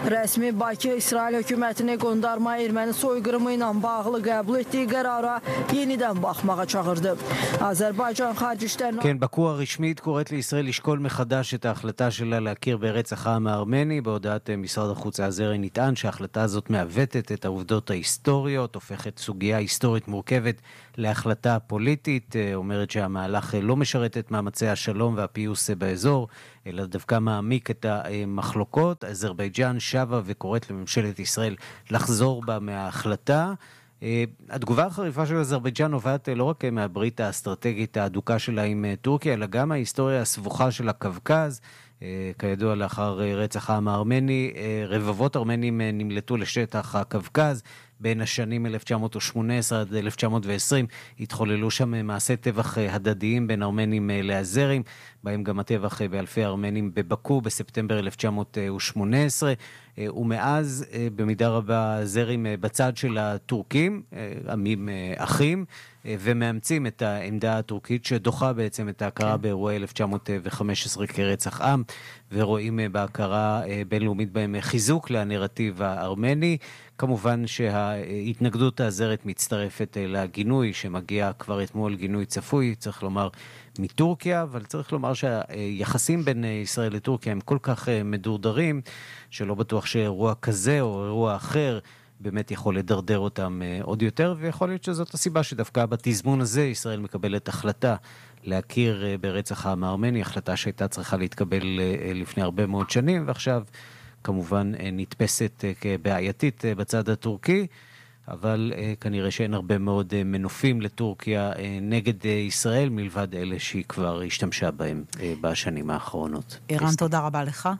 Rəsmi Bakı İsrail hökumətini qondarma erməni soyqırımı ilə bağlı qəbul etdiyi qərara yenidən baxmağa çağırdı. Azərbaycan Xarici İşlər כן, בקו הרשמית קוראת לישראל לשקול מחדש את ההחלטה שלה להכיר ברצח העם הארמני. בהודעת משרד החוץ האזרי נטען שההחלטה הזאת מעוותת את העובדות ההיסטוריות, הופכת סוגיה היסטורית מורכבת להחלטה פוליטית, אומרת שהמהלך לא משרת את מאמצי השלום והפיוס באזור, אלא דווקא מעמיק את המחלוקות. אזרבייג'אן שבה וקוראת לממשלת ישראל לחזור בה מההחלטה. התגובה החריפה של אזרבייג'אן נובעת לא רק מהברית האסטרטגית האדוקה שלה עם טורקיה, אלא גם ההיסטוריה הסבוכה של הקווקז. כידוע, לאחר רצח העם הארמני, רבבות ארמנים נמלטו לשטח הקווקז. בין השנים 1918 עד 1920 התחוללו שם מעשי טבח הדדיים בין ארמנים לאזרים, בהם גם הטבח באלפי ארמנים בבקו בספטמבר 1918, ומאז במידה רבה הזרים בצד של הטורקים, עמים אחים, ומאמצים את העמדה הטורקית שדוחה בעצם את ההכרה באירועי 1915 כרצח עם, ורואים בהכרה בינלאומית בהם חיזוק לנרטיב הארמני. כמובן שההתנגדות האזרית מצטרפת לגינוי שמגיע כבר אתמול, גינוי צפוי, צריך לומר, מטורקיה, אבל צריך לומר שהיחסים בין ישראל לטורקיה הם כל כך מדורדרים, שלא בטוח שאירוע כזה או אירוע אחר באמת יכול לדרדר אותם עוד יותר, ויכול להיות שזאת הסיבה שדווקא בתזמון הזה ישראל מקבלת החלטה להכיר ברצח העם הארמני, החלטה שהייתה צריכה להתקבל לפני הרבה מאוד שנים, ועכשיו כמובן נתפסת כבעייתית בצד הטורקי, אבל כנראה שאין הרבה מאוד מנופים לטורקיה נגד ישראל, מלבד אלה שהיא כבר השתמשה בהם בשנים האחרונות. ערן, תודה רבה לך.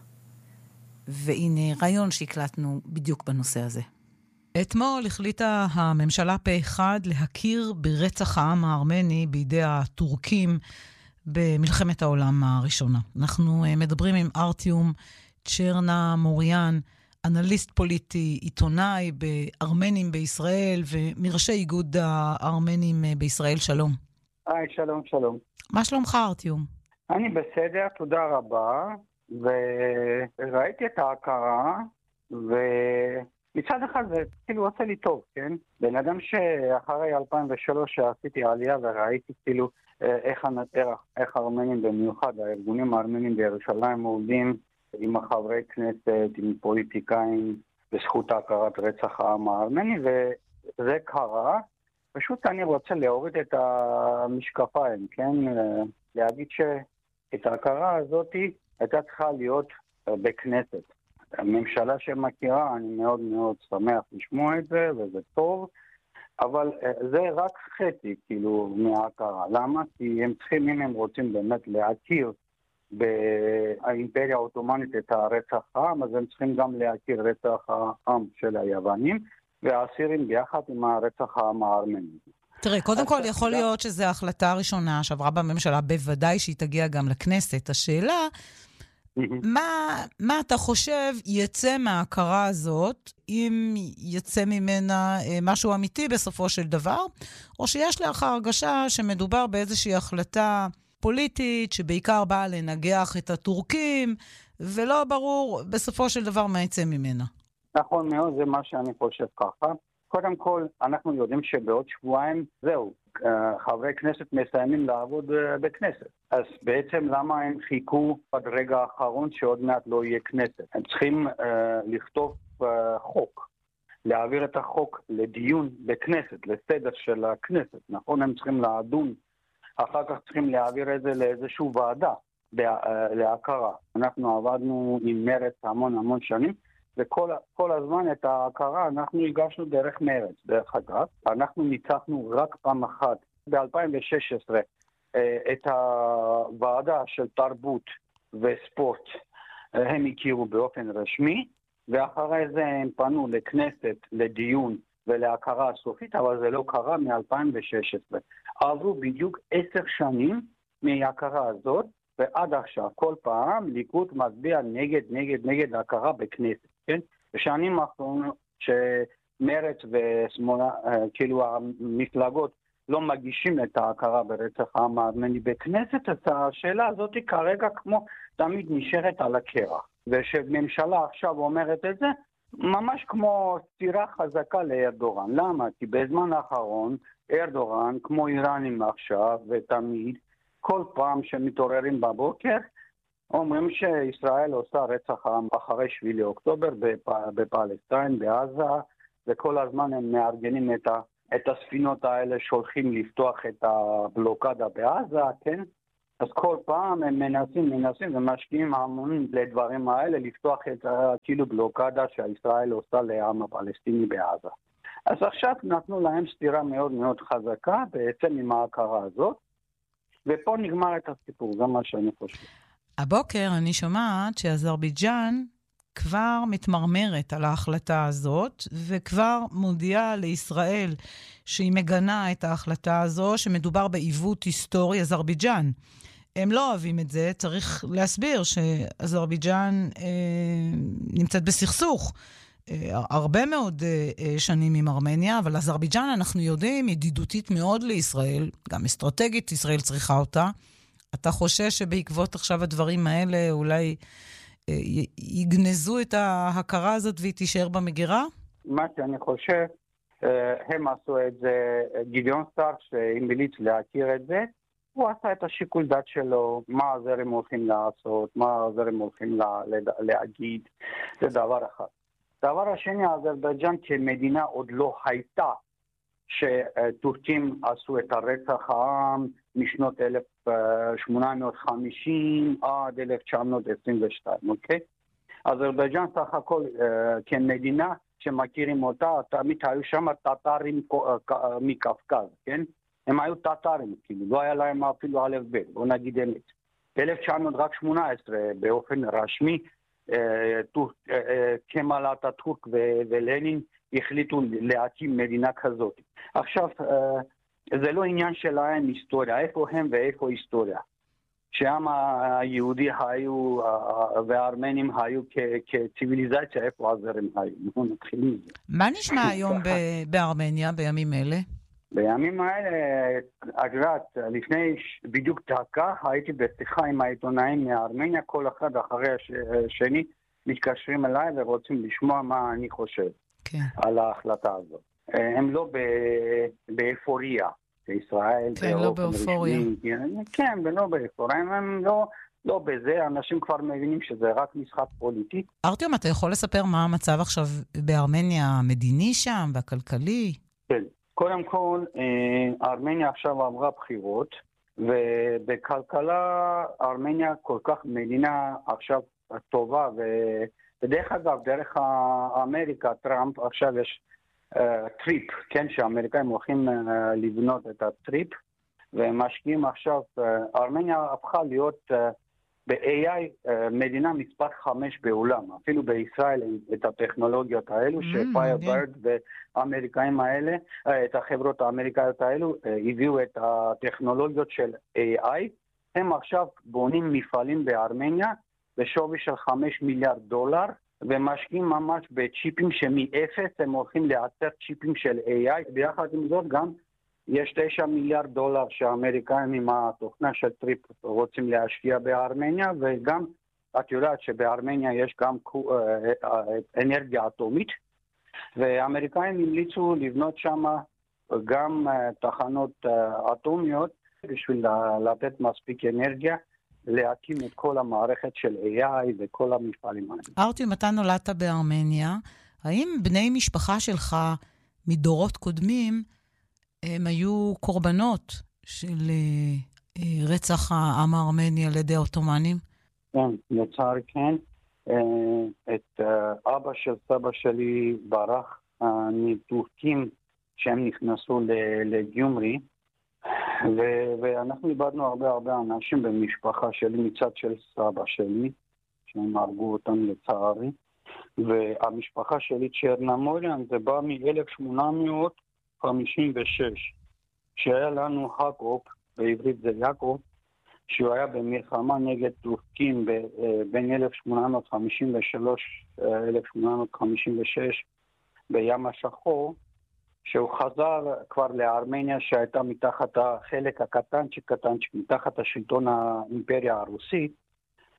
והנה רעיון שהקלטנו בדיוק בנושא הזה. אתמול החליטה הממשלה פה אחד להכיר ברצח העם הארמני בידי הטורקים במלחמת העולם הראשונה. אנחנו מדברים עם ארטיום צ'רנה מוריאן, אנליסט פוליטי, עיתונאי בארמנים בישראל ומראשי איגוד הארמנים בישראל. שלום. היי, שלום, שלום. מה שלומך, ארטיום? אני בסדר, תודה רבה. וראיתי את ההכרה, ומצד אחד זה כאילו עושה לי טוב, כן? בן אדם שאחרי 2003 שעשיתי עלייה וראיתי כאילו איך הארמנים במיוחד, הארגונים הארמנים בירושלים עובדים עם החברי כנסת, עם פוליטיקאים, בזכות ההכרת רצח העם הארמני, וזה קרה. פשוט אני רוצה להוריד את המשקפיים, כן? להגיד שאת ההכרה הזאת הייתה צריכה להיות בכנסת. הממשלה שמכירה, אני מאוד מאוד שמח לשמוע את זה, וזה טוב, אבל זה רק חצי, כאילו, מההכרה. למה? כי הם צריכים, אם הם רוצים באמת להכיר באימפריה האוטומנית את הרצח העם, אז הם צריכים גם להכיר רצח העם של היוונים, והאסירים ביחד עם הרצח העם הארמני. תראה, קודם כל יכול להיות שזו ההחלטה הראשונה שעברה בממשלה, בוודאי שהיא תגיע גם לכנסת. השאלה, מה אתה חושב יצא מההכרה הזאת, אם יצא ממנה משהו אמיתי בסופו של דבר, או שיש לך הרגשה שמדובר באיזושהי החלטה פוליטית, שבעיקר באה לנגח את הטורקים, ולא ברור בסופו של דבר מה יצא ממנה? נכון מאוד, זה מה שאני חושב ככה. קודם כל, אנחנו יודעים שבעוד שבועיים, זהו, חברי כנסת מסיימים לעבוד בכנסת. אז בעצם למה הם חיכו עד רגע האחרון שעוד מעט לא יהיה כנסת? הם צריכים לכתוב חוק, להעביר את החוק לדיון בכנסת, לסדר של הכנסת. נכון, הם צריכים לדון, אחר כך צריכים להעביר את זה לאיזשהו ועדה להכרה. אנחנו עבדנו עם מרץ המון שנים, וכל הזמן את ההכרה אנחנו הגשנו דרך מרץ, דרך אגב. אנחנו ניצחנו רק פעם אחת, ב-2016, את הוועדה של תרבות וספורט, הם הכירו באופן רשמי, ואחרי זה הם פנו לכנסת, לדיון ולהכרה הסופית, אבל זה לא קרה מ-2016. עברו בדיוק 10 שנים מההכרה הזאת, ועד עכשיו, כל פעם, ליכוד מצביע נגד ההכרה בכנסת, כן? בשנים האחרונות שמרץ ושמאלה, כאילו המפלגות לא מגישים את ההכרה ברצח העם הארמני בכנסת, אז השאלה הזאת כרגע כמו תמיד נשארת על הקרח. ושממשלה עכשיו אומרת את זה, ממש כמו סתירה חזקה לארדורן. למה? כי בזמן האחרון ארדורן, כמו איראנים עכשיו ותמיד, כל פעם שמתעוררים בבוקר, אומרים שישראל עושה רצח עם אחרי 7 לאוקטובר בפלסטין, בעזה, וכל הזמן הם מארגנים את הספינות האלה שהולכים לפתוח את הבלוקדה בעזה, כן? אז כל פעם הם מנסים ומשקיעים המון לדברים האלה, לפתוח את כאילו בלוקדה שישראל עושה לעם הפלסטיני בעזה. אז עכשיו נתנו להם סתירה מאוד מאוד חזקה, בעצם עם ההכרה הזאת, ופה נגמר את הסיפור, זה מה שאני חושב. הבוקר אני שומעת שאזרבייג'אן כבר מתמרמרת על ההחלטה הזאת, וכבר מודיעה לישראל שהיא מגנה את ההחלטה הזו, שמדובר בעיוות היסטורי. אזרבייג'אן, הם לא אוהבים את זה, צריך להסביר שאזרבייג'אן נמצאת בסכסוך הרבה מאוד שנים עם ארמניה, אבל אזרבייג'אן, אנחנו יודעים, ידידותית מאוד לישראל, גם אסטרטגית ישראל צריכה אותה. אתה חושש שבעקבות עכשיו הדברים האלה אולי יגנזו את ההכרה הזאת והיא תישאר במגירה? מה שאני חושב, הם עשו את זה, גדעון סער שהמליץ להכיר את זה, הוא עשה את השיקול דעת שלו, מה הזרם הולכים לעשות, מה הזרם הולכים להגיד, זה דבר אחד. דבר השני, אזרבייג'אן כמדינה עוד לא הייתה שטורקים עשו את הרצח העם משנות 1850 עד 1922, אוקיי? אזרבייג'אן סך הכל כמדינה שמכירים אותה, תמיד היו שם טטרים מקווקז, כן? הם היו טטרים, כאילו, לא היה להם אפילו א' ב', בוא נגיד אמת. ב-1918 באופן רשמי, כמאל אטאטורק ולנין החליטו להקים מדינה כזאת. עכשיו, זה לא עניין שלהם היסטוריה, איפה הם ואיפה היסטוריה. שם היהודי היו והארמנים היו כציביליזציה, איפה הזרם היו. אנחנו נתחיל מזה. מה נשמע היום בארמניה בימים אלה? בימים האלה, אגרת, לפני בדיוק דקה הייתי בשיחה עם העיתונאים מארמניה, כל אחד אחרי השני מתקשרים אליי ורוצים לשמוע מה אני חושב על ההחלטה הזאת. הם לא באפוריה, בישראל. כן, לא באופוריה. כן, ולא באפוריה, הם לא בזה, אנשים כבר מבינים שזה רק משחק פוליטי. ארטיום, אתה יכול לספר מה המצב עכשיו בארמניה המדיני שם והכלכלי? כן. קודם כל, ארמניה עכשיו עברה בחירות, ובכלכלה ארמניה כל כך מדינה עכשיו טובה, ודרך אגב, דרך אמריקה, טראמפ, עכשיו יש טריפ, כן, שהאמריקאים הולכים לבנות את הטריפ, ומשקיעים עכשיו, ארמניה הפכה להיות ב-AI מדינה מספר 5 בעולם, אפילו בישראל את הטכנולוגיות האלו, שפיירברד והאמריקאים האלה, את החברות האמריקאיות האלו, הביאו את הטכנולוגיות של AI, הם עכשיו בונים מפעלים בארמניה, בשווי של $5 מיליארד, ומשקיעים ממש בצ'יפים שמאפס הם הולכים לייצר צ'יפים של AI, ביחד עם זאת גם יש $9 מיליארד שהאמריקאים עם התוכנה של טריפ רוצים להשקיע בארמניה, וגם את יודעת שבארמניה יש גם אנרגיה אטומית, והאמריקאים המליצו לבנות שם גם תחנות אטומיות בשביל לתת מספיק אנרגיה, להקים את כל המערכת של AI וכל המפעלים האלה. ארטיום, אתה נולדת בארמניה, האם בני משפחה שלך מדורות קודמים הם היו קורבנות של רצח העם הארמני על ידי העות'מאנים? כן, לצערי כן. את אבא של סבא שלי ברח מטורקים שהם נכנסו לגיומרי, ואנחנו איבדנו הרבה אנשים במשפחה שלי מצד של סבא שלי, שהם הרגו אותם לצערי. והמשפחה שלי צ'רנמוריאן זה בא מ-1856, שהיה לנו הקופ, בעברית זה יעקב, שהוא היה במלחמה נגד טורקים בין 1853-1856 בים השחור, שהוא חזר כבר לארמניה שהייתה מתחת החלק הקטנצ'יק, מתחת השלטון האימפריה הרוסית,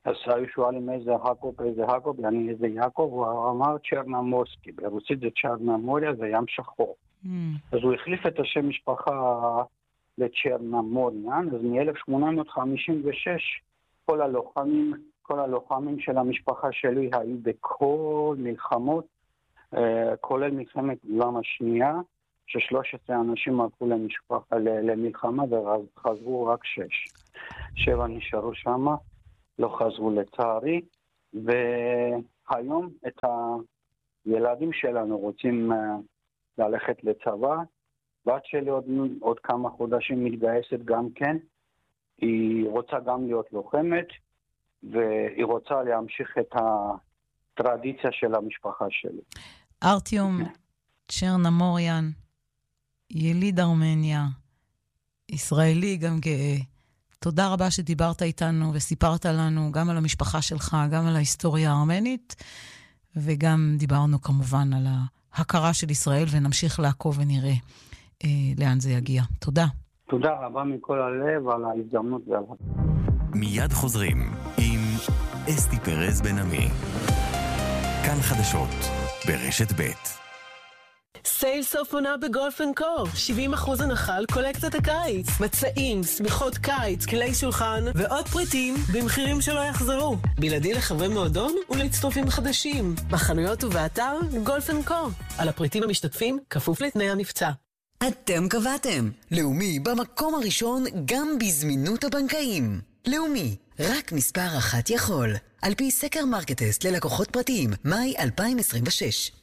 אז היו שואלים איזה הקוב, איזה יעקב, הוא אמר צ'רנמורסקי, ברוסית זה צ'רנמוריה, זה ים שחור. אז הוא החליף את השם משפחה לצ'רנמוריאן, אז מ-1856 כל הלוחמים של המשפחה שלי היו בכל מלחמות, כולל מלחמת העולם השנייה, ש13 אנשים הלכו למלחמה וחזרו רק 7 נשארו שם, לא חזרו לצערי, והיום את הילדים שלנו רוצים ללכת לצבא. בת שלי עוד כמה חודשים מתגייסת גם כן, היא רוצה גם להיות לוחמת, והיא רוצה להמשיך את הטרדיציה של המשפחה שלי. ארטיום צ'רנמוריאן, יליד ארמניה, ישראלי גם גאה. תודה רבה שדיברת איתנו וסיפרת לנו גם על המשפחה שלך, גם על ההיסטוריה הארמנית, וגם דיברנו כמובן על ההכרה של ישראל, ונמשיך לעקוב ונראה לאן זה יגיע. תודה. תודה רבה מכל הלב על ההזדמנות ועל... מיד חוזרים עם אסתי פרז בן עמי. כאן חדשות ברשת ב'. סייל סוף עונה בגולף אנד קו, 70% הנחה על קולקציית הקיץ, מצעים, שמיכות קיץ, כלי שולחן ועוד פריטים במחירים שלא יחזרו, בלעדי לחברי מועדון ולהצטרפים חדשים, בחנויות ובאתר גולף אנד קו. על הפריטים המשתתפים כפוף לתנאי המבצע. אתם קבעתם, לאומי במקום הראשון גם בזמינות הבנקאים. לאומי, רק מספר אחת יכול, על פי סקר מרקטסט ללקוחות פרטיים, מאי 2026.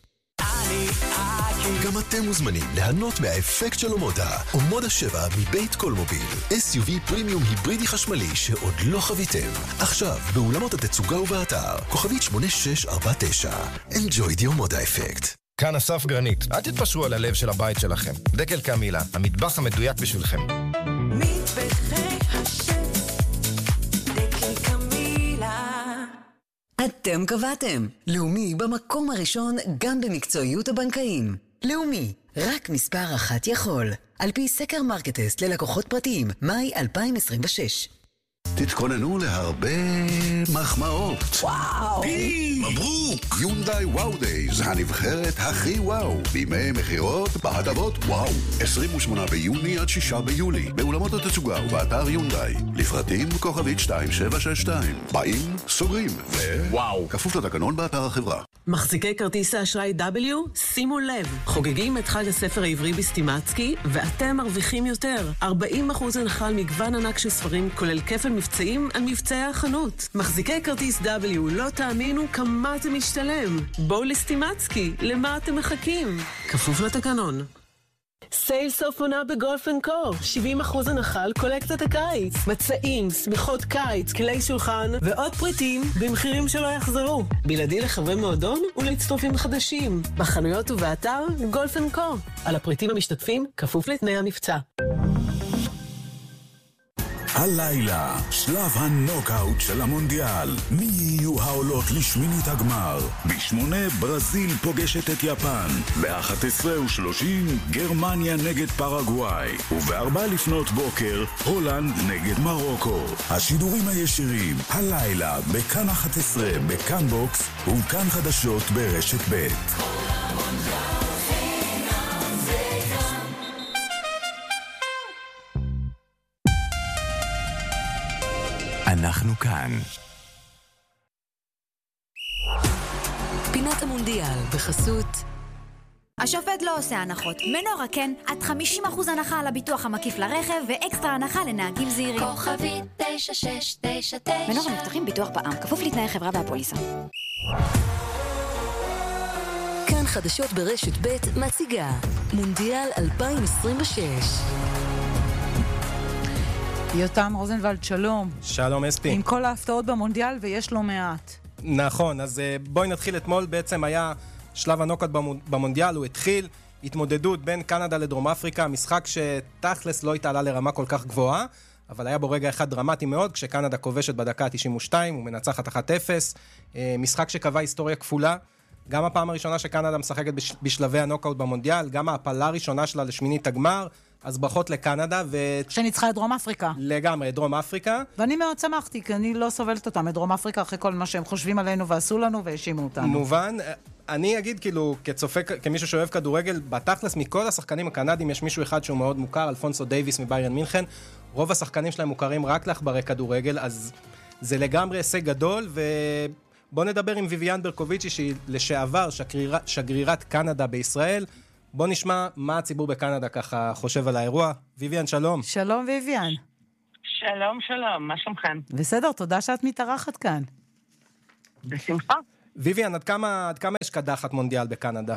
גם אתם מוזמנים ליהנות מהאפקט של אומודה. אומודה 7 מבית קולמוביל, SUV פרימיום היברידי חשמלי שעוד לא חוויתם. עכשיו באולמות התצוגה ובאתר, כוכבית 8649. Enjoy the אומודה אפקט. כאן אסף גרנית, אל תתפשרו על הלב של הבית שלכם. דקל קמילה, המטבח המדויק בשבילכם. מטבחי השף, דקל קמילה. אתם קבעתם, לאומי במקום הראשון גם במקצועיות הבנקאים. לאומי, רק מספר אחת יכול, על פי סקר מרקטסט ללקוחות פרטיים, מאי 2026. תתכוננו להרבה מחמאות. וואו! מברוק! יונדאי וואו דייז, הנבחרת הכי וואו. בימי מחירות בהטבות וואו. 28 ביוני עד 6 ביולי, באולמות התצוגה ובאתר יונדאי. לפרטים כוכבית 2762. באים, סוגרים, וואו! כפוף לתקנון באתר החברה. מחזיקי כרטיס האשראי W, שימו לב, חוגגים את חג הספר העברי בסטימצקי, ואתם מרוויחים יותר. 40% הנחה על מגוון ענק של ספרים, כולל כפל מבצעים על מבצעי החנות. מחזיקי כרטיס W, לא תאמינו כמה אתם משתלם. בואו לסטימצקי, למה אתם מחכים? כפוף לתקנון. סייל סוף עונה בגולף אנד קו, 70% הנחה על קולקציית הקיץ, מצעים, שמיכות קיץ, כלי שולחן ועוד פריטים במחירים שלא יחזרו, בלעדי לחברי מועדון ולהצטרפים חדשים, בחנויות ובאתר גולף אנד קו. על הפריטים המשתתפים כפוף לתנאי המבצע. הלילה, שלב הנוקאוט של המונדיאל. מי יהיו העולות לשמינית הגמר? ב8 ברזיל פוגשת את יפן. ב11:30 גרמניה נגד פרגוואי. וב4 לפנות בוקר הולנד נגד מרוקו. השידורים הישירים, הלילה, בכאן 11, בכאן בוקס וכאן חדשות ברשת ב'. אנחנו כאן. פינת המונדיאל בחסות השופט לא עושה הנחות. מנורה כן, עד 50% הנחה על הביטוח המקיף לרכב ואקסטרה הנחה לנהגים זהירים. כוכבית 9699. מנורה מבטחים ביטוח בע"מ, כפוף לתנאי חברה והפוליסה. כאן חדשות ברשת ב' מציגה מונדיאל 2026. יותם רוזנבלד, שלום. שלום אסתי. עם כל ההפתעות במונדיאל ויש לו מעט. נכון, אז בואי נתחיל. אתמול בעצם היה שלב הנוקאוט במונדיאל, הוא התחיל התמודדות בין קנדה לדרום אפריקה, משחק שתכלס לא התעלה לרמה כל כך גבוהה, אבל היה בו רגע אחד דרמטי מאוד, כשקנדה כובשת בדקה ה-92 ומנצחת 1-0, משחק שקבע היסטוריה כפולה, גם הפעם הראשונה שקנדה משחקת בשלבי הנוקאוט במונדיאל, גם ההפלה הראשונה שלה לשמינית הגמר, אז ברכות לקנדה. שניצחה את דרום אפריקה. לגמרי, דרום אפריקה. ואני מאוד שמחתי, כי אני לא סובלת אותם, את דרום אפריקה, אחרי כל מה שהם חושבים עלינו ועשו לנו והאשימו אותנו. מובן. אני אגיד, כאילו, כצופה, כמישהו שאוהב כדורגל, בתכלס מכל השחקנים הקנדים יש מישהו אחד שהוא מאוד מוכר, אלפונסו דייביס מביירן מינכן. רוב השחקנים שלהם מוכרים רק לעכברי כדורגל, אז זה לגמרי הישג גדול, ובוא נדבר עם ויויאן ברקוביצ'י, שהיא לשעבר שגרירת קנדה בישראל. בוא נשמע מה הציבור בקנדה ככה חושב על האירוע. ויויאן, שלום. שלום ויויאן. שלום, שלום, מה שלומכם? בסדר, תודה שאת מתארחת כאן. בשמחה. ויויאן, עד כמה יש קדחת מונדיאל בקנדה?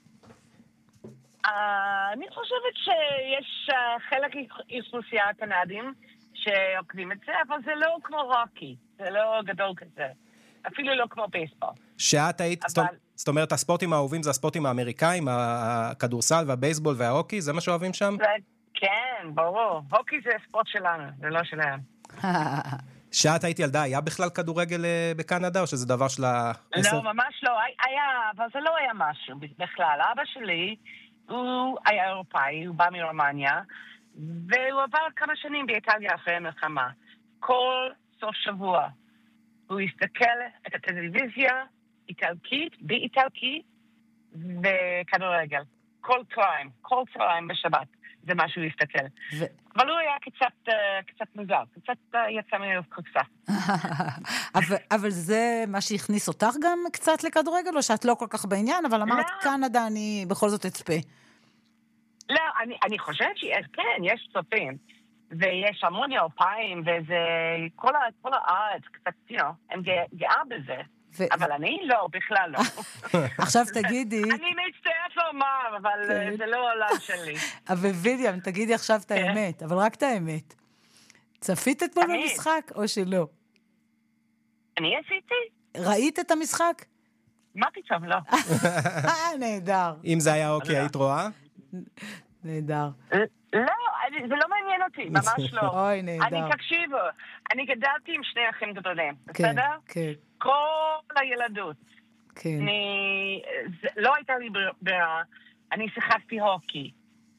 אני חושבת שיש חלק אוכלוסייה קנדים שעוקבים את זה, אבל זה לא כמו רוקי, זה לא גדול כזה. אפילו לא כמו בייסבול. שאת היית, זאת אומרת, הספורטים האהובים זה הספורטים האמריקאים, הכדורסל והבייסבול וההוקי, זה מה שאוהבים שם? כן, ברור. הוקי זה הספורט שלנו, זה לא שלהם. שאת היית ילדה, היה בכלל כדורגל בקנדה, או שזה דבר של לא, ממש לא. היה, אבל זה לא היה משהו בכלל. אבא שלי, הוא היה אירופאי, הוא בא מרומניה, והוא עבר כמה שנים באיטליה אחרי המלחמה. כל סוף שבוע הוא הסתכל את הטלוויזיה איטלקית, באיטלקי, וכדורגל. כל צהריים בשבת. זה מה שהוא הסתכל. אבל הוא היה קצת מוזר, קצת יצא מהקופסה. אבל זה מה שהכניס אותך גם קצת לכדורגל, או שאת לא כל כך בעניין, אבל אמרת קנדה, אני בכל זאת אצפה. לא, אני חושבת שכן, יש צופים, ויש המון אירופאים, וזה, כל הארץ קצת, הם גאה בזה. אבל אני לא, בכלל לא. עכשיו תגידי... אני מצטערת לומר, אבל זה לא עולם שלי. אבל ויויאן, תגידי עכשיו את האמת, אבל רק את האמת. צפית אתמול במשחק או שלא? אני עשיתי. ראית את המשחק? מה פתאום, לא. נהדר. אם זה היה אוקיי, היית רואה? נהדר. לא, זה לא מעניין אותי, ממש לא. אוי, נהדר. תקשיבו, אני גדלתי עם שני אחים גדולים, בסדר? כן. כל הילדות. כן. לא הייתה לי ברירה, אני שיחקתי הוקי.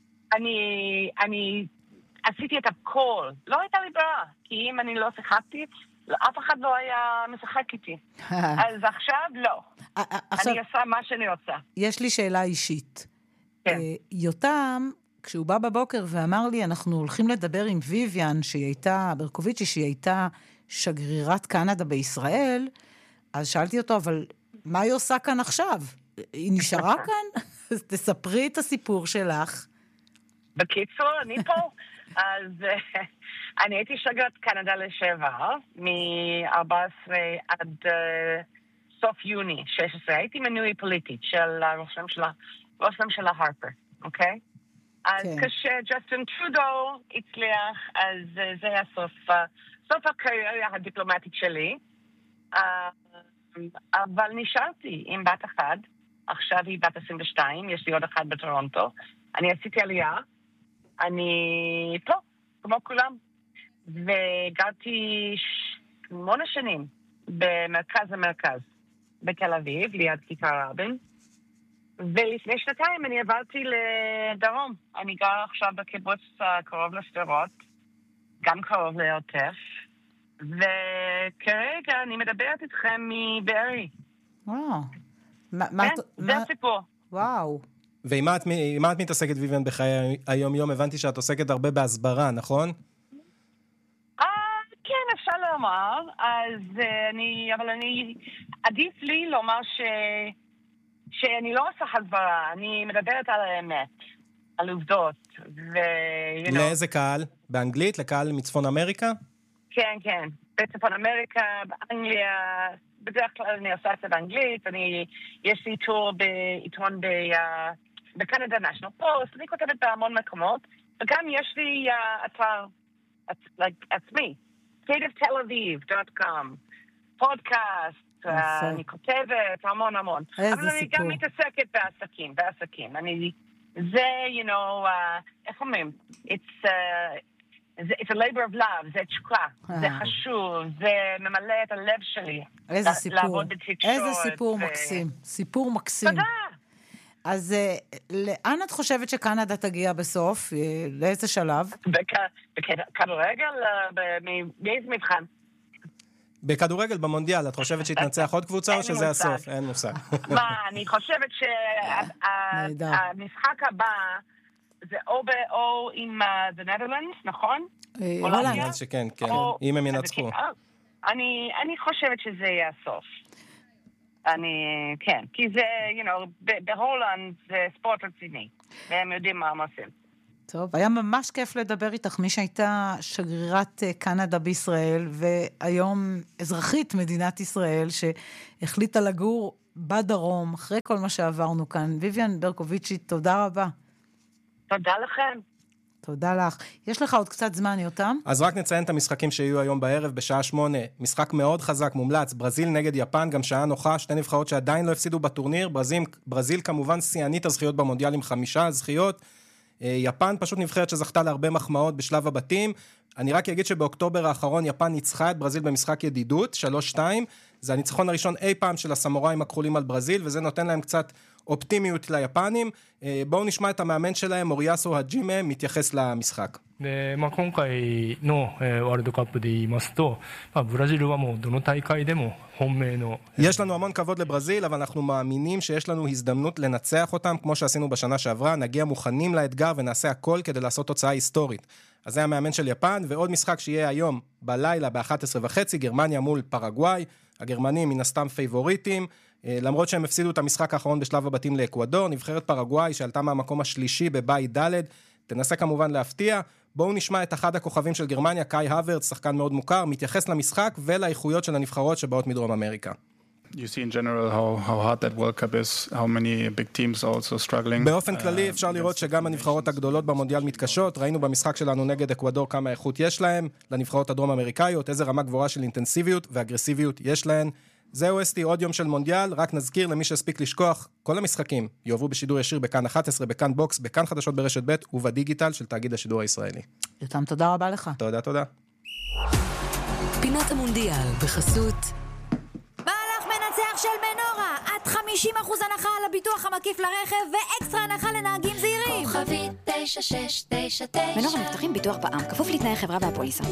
אני עשיתי את הכל, לא הייתה לי ברירה, כי אם אני לא שיחקתי, אף אחד לא היה משחק איתי. אז עכשיו לא. אני עושה מה שאני עושה. יש לי שאלה אישית. כן. יותם, כשהוא בא בבוקר ואמר לי, אנחנו הולכים לדבר עם ויויאן, ברקוביצ'י, שהיא הייתה שגרירת קנדה בישראל, אז שאלתי אותו, אבל מה היא עושה כאן עכשיו? היא נשארה כאן? אז תספרי את הסיפור שלך. בקיצור, אני פה. אז אני הייתי שגרירת קנדה לשעבר, מ-14 עד סוף יוני 16. הייתי מינוי פוליטית של ראש הממשלה הרפר, אוקיי? אז כשג'סטין טרודו הצליח, אז זה היה סוף הקריירה הדיפלומטית שלי. אבל נשארתי עם בת אחת, עכשיו היא בת 22, יש לי עוד אחת בטורונטו. אני עשיתי עלייה, אני פה, כמו כולם. וגרתי 8 שנים במרכז, בתל אביב, ליד כיכר רבין. ולפני 2 אני עברתי לדרום. אני גר עכשיו בקיבוץ קרוב לשדרות, גם קרוב לעוטף. וכרגע אני מדברת איתכם מבארי. וואו. זה הסיפור. וואו. ועם מה את מתעסקת, ויויאן, בחיי היום-יום? הבנתי שאת עוסקת הרבה בהסברה, נכון? כן, אפשר לומר. אבל עדיף לי לומר שאני לא עושה הסברה, אני מדברת על האמת, על עובדות. לאיזה קהל? באנגלית? לקהל מצפון אמריקה? כן, כן. בצפון אמריקה, באנגליה, בדרך כלל אני עושה את זה באנגלית, יש לי טור בעיתון בקנדה נשיונל פוסט, אני כותבת בהמון מקומות, וגם יש לי אתר עצמי, stateoftelaviv.com, פודקאסט, אני כותבת המון. אבל אני גם מתעסקת בעסקים. זה, איך אומרים? It's a labor of love, זה תשוקה, זה חשוב, זה ממלא את הלב שלי. איזה סיפור. איזה סיפור מקסים. סיפור מקסים. תודה. אז לאן את חושבת שקנדה תגיע בסוף? לאיזה שלב? בכדורגל, באיזה מבחן? בכדורגל במונדיאל, את חושבת שהתנצח עוד קבוצה או שזה הסוף? אין מושג. מה, אני חושבת שהמשחק הבא זה או עם the Netherlands, נכון? הולנד. שכן, כן, אם הם ינצחו. אני חושבת שזה יהיה הסוף. כן, כי זה, בהולנד זה ספורט רציני, והם יודעים מה הם עושים. טוב, היה ממש כיף לדבר איתך, מי שהייתה שגרירת קנדה בישראל, והיום אזרחית מדינת ישראל, שהחליטה לגור בדרום, אחרי כל מה שעברנו כאן. ויויאן ברקוביצ'י, תודה רבה. תודה לכם. תודה לך. יש לך עוד קצת זמן, יותם? אז רק נציין את המשחקים שיהיו היום בערב בשעה 8. משחק מאוד חזק, מומלץ, ברזיל נגד יפן, גם שעה נוחה, שתי נבחרות שעדיין לא הפסידו בטורניר. ברזיל כמובן שיאנית הזכיות במונדיאל עם 5 זכיות. יפן פשוט נבחרת שזכתה להרבה מחמאות בשלב הבתים. אני רק אגיד שבאוקטובר האחרון יפן ניצחה את ברזיל במשחק ידידות, 3-2. זה הניצחון הראשון אי פעם של הסמוראים הכחולים על ברזיל, וזה נותן להם קצת אופטימיות ליפנים. בואו נשמע את המאמן שלהם, מוריאסו הג'ימה, מתייחס למשחק. 今回のワールドカップで言いますと、ブラジルはもうどの大会でも本命の יש לנו המון כבוד לברזיל, אבל אנחנו מאמינים שיש לנו הזדמנות לנצח אותם, כמו שעשינו בשנה שעברה, נגיע מוכנים לאתגר ונעשה הכל כדי לעשות תוצאה היסטורית. אז זה המאמן של יפן, ועוד משחק שיהיה היום בלילה ב-11:30, גרמניה מול פרגוואי. הגרמנים מן הסתם פייבוריטים, למרות שהם הפסידו את המשחק האחרון בשלב הבתים לאקוודור. נבחרת פרגוואי שעלתה מהמקום השלישי בבית ד', תנסה כמובן להפתיע. בואו נשמע את אחד הכוכבים של גרמניה, קאי האוורץ, שחקן מאוד מוכר, מתייחס למשחק ולאיכויות של הנבחרות שבאות מדרום אמריקה. You see in general how hard that World Cup is, how many big teams also struggling. באופן כללי אפשר לראות שגם הנבחרות הגדולות במונדיאל מתקשות. ראינו במשחק שלנו נגד אקוודור כמה איכות יש להם, לנבחרות הדרום אמריקאיות, איזה רמה גבוהה של אינטנסיביות ואגרסיביות יש להן. זהו אסתי, עוד יום של מונדיאל, רק נזכיר למי שהספיק לשכוח, כל המשחקים יועברו בשידור ישיר בכאן 11, בכאן בוקס, בכאן חדשות ברשת ב' ובדיגיטל של תאגיד השידור הישראלי. יותם, תודה רבה לך. תודה, תודה. פינת המונדיאל בחסות מהלך מנצח של מנורה, עד 50% הנחה על הביטוח המקיף לרכב ואקסטרה הנחה לנהגים זהירים. כוכבית 9699 מנורה מבטחים ביטוח בע"מ, כפוף לתנאי חברה והפוליסה.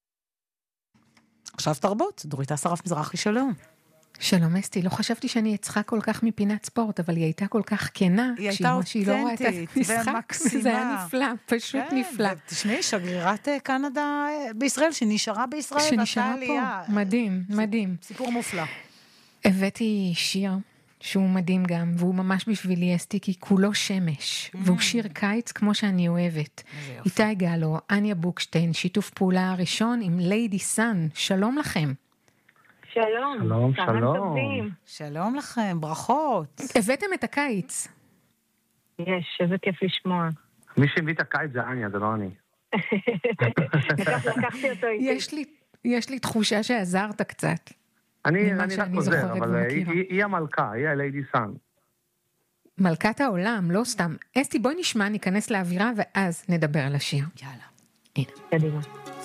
עכשיו תרבות, דוריטה שרף מזרחי, שלום. שלום אסתי, לא חשבתי שאני אצחק כל כך מפינת ספורט, אבל היא הייתה כל כך כנה. היא הייתה אותנטית ומקסימה. זה היה נפלא, פשוט נפלא. תשמעי, שגרירת קנדה בישראל, שנשארה בישראל. שנשארה פה, מדהים, מדהים. סיפור מופלא. הבאתי שיר שהוא מדהים גם, והוא ממש בשבילי אסתי, כי כולו שמש, והוא שיר קיץ כמו שאני אוהבת. איתי גלו, אניה בוקשטיין, שיתוף פעולה הראשון עם ליידי סן. שלום לכם. שלום. שלום, שלום. שלום לכם, ברכות. הבאתם את הקיץ. יש, איזה כיף לשמוע. מי שהביא את הקיץ זה אניה, זה לא אני. לקחתי אותו איתי. יש לי תחושה שעזרת קצת. אני רק עוזר, אבל היא המלכה, היא הליידי סן. מלכת העולם, לא סתם. אסתי, בואי נשמע, ניכנס לאווירה, ואז נדבר על השיר. יאללה. הנה. קדימה.